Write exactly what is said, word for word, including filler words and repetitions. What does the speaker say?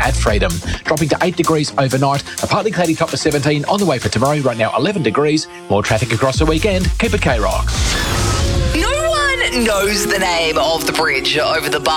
at Freedom. Dropping to eight degrees overnight, a partly cloudy top to seventeen on the way for tomorrow. Right now, eleven degrees. More traffic across the weekend. Keep it K-Rock. No one knows the name of the bridge over the bar.